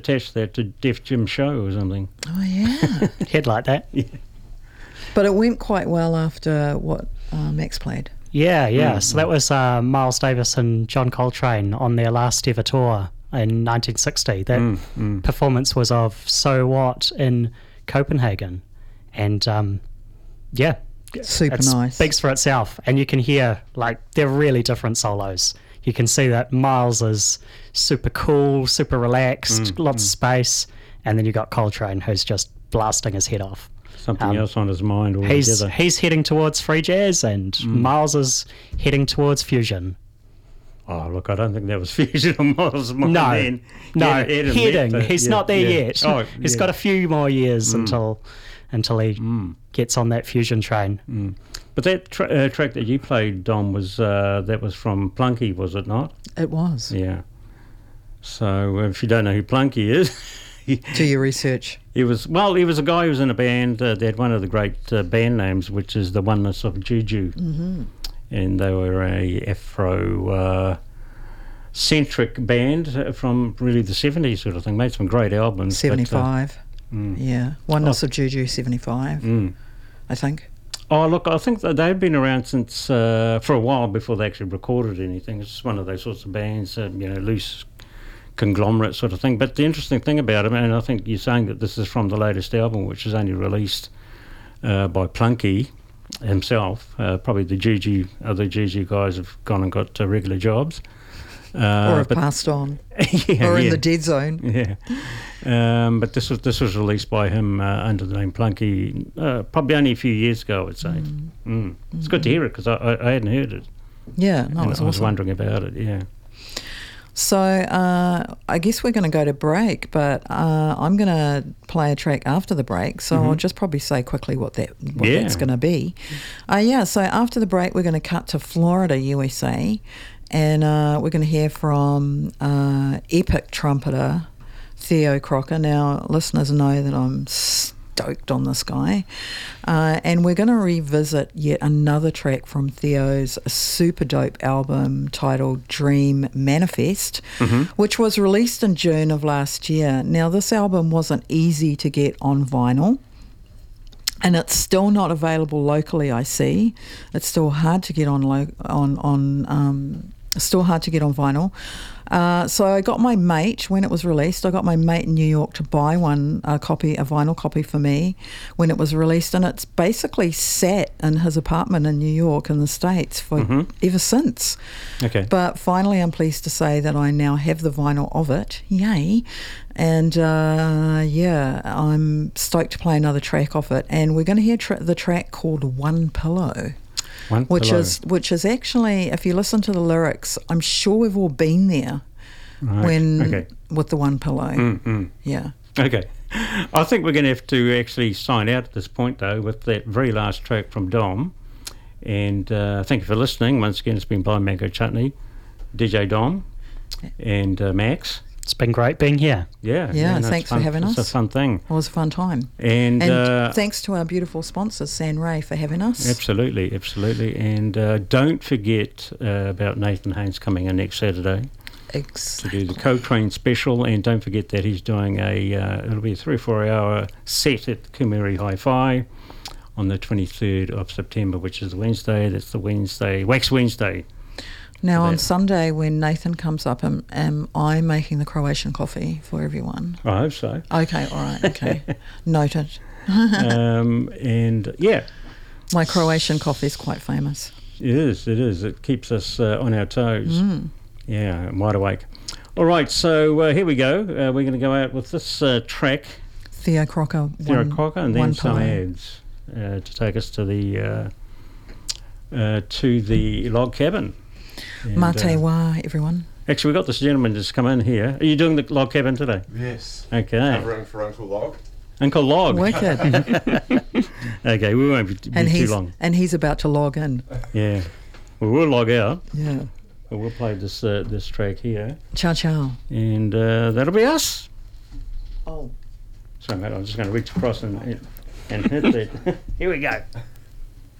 attach that to Def Jim Show or something. Oh, yeah. He'd like that. Yeah. But it went quite well after what Max played. Yeah. So that was Miles Davis and John Coltrane on their last ever tour in 1960. That performance was of So What in Copenhagen. And, Super nice. Speaks for itself. And you can hear, they're really different solos. You can see that Miles is super cool, super relaxed, lots of space. And then you got Coltrane, who's just blasting his head off. Something else on his mind altogether. He's heading towards free jazz, and Miles is heading towards fusion. Oh, look, I don't think that was fusion on Miles' mind then. No, heading. He's not there yet. Oh, he's got a few more years until he gets on that fusion train. But that track that you played, Dom, was from Plunky, was it not? It was. Yeah. So if you don't know who Plunky is... Do your research. He was a guy who was in a band that had one of the great band names, which is the Oneness of Juju. Mm-hmm. And they were a Afro-centric band from really the 70s sort of thing. Made some great albums. 75. Yeah. Oneness of Juju, 75, I think. Oh, look, I think that they've been around since, for a while before they actually recorded anything. It's just one of those sorts of bands, loose conglomerate sort of thing. But the interesting thing about it, and I think you're saying that this is from the latest album, which is only released by Plunky himself. Probably the other Juju guys have gone and got regular jobs. Or have passed on. Or in the dead zone. Yeah. But this was released by him under the name Plunky probably only a few years ago, I would say. It's good to hear it because I hadn't heard it. Yeah, no, I was wondering about it, yeah. So I guess we're going to go to break, but I'm going to play a track after the break, so I'll just probably say quickly what that's going to be. So after the break we're going to cut to Florida, USA, and we're going to hear from epic trumpeter Theo Crocker. Now, listeners know that I'm stoked on this guy. And we're going to revisit yet another track from Theo's super dope album titled Dream Manifest, which was released in June of last year. Now, this album wasn't easy to get on vinyl, and it's still not available locally, I see. It's still hard to get still hard to get on vinyl. So I got my mate, when it was released, I got my mate in New York to buy a vinyl copy for me when it was released, and it's basically sat in his apartment in New York in the States for ever since. Okay. But finally I'm pleased to say that I now have the vinyl of it. Yay. And I'm stoked to play another track off it, and we're going to hear the track called One Pillow. Which is actually, if you listen to the lyrics, I'm sure we've all been there with the one pillow. Yeah. Okay. I think we're going to have to actually sign out at this point, though, with that very last track from Dom. And thank you for listening. Once again, it's been Blind Mango Chutney, DJ Dom, and Max. It's been great being here. Yeah, thanks for having us. It's a fun thing. It was a fun time. And thanks to our beautiful sponsor, San Ray, for having us. Absolutely. And don't forget about Nathan Haynes coming in next Saturday. Exactly. To do the Coltrane special, and don't forget that he's doing it'll be a 3 or 4 hour set at Kumeri Hi-Fi on the 23rd of September, which is Wednesday. That's the Wednesday, Wax Wednesday. Now, on Sunday, when Nathan comes up, am I making the Croatian coffee for everyone? I hope so. Okay, all right, okay. Noted. And, yeah. My Croatian coffee is quite famous. It is. It keeps us on our toes. Yeah, wide awake. All right, so here we go. We're going to go out with this track. Theo Crocker, and then some ads to take us to the log cabin. Mate wa, everyone. Actually, we've got this gentleman just come in here. Are you doing the log cabin today? Yes. Okay. Covering for Uncle Log. Uncle Log. Wicked. Okay, we won't be too long. And he's about to log in. Yeah. Well, we'll log out. Yeah. But we'll play this track here. Ciao, ciao. And that'll be us. Oh. Sorry, mate, I'm just going to reach across and hit that. Here we go.